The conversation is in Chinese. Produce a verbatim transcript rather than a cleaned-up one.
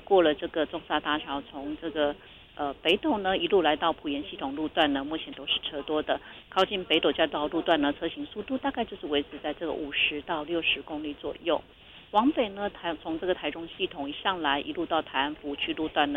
过了这个中沙大桥，从这个呃北斗呢一路来到埔盐系统路段呢，目前都是车多的。靠近北斗交道路段呢，车行速度大概就是维持在这个五十到六十公里左右。往北呢，台从这个台中系统一上来，一路到台安服务区路段呢。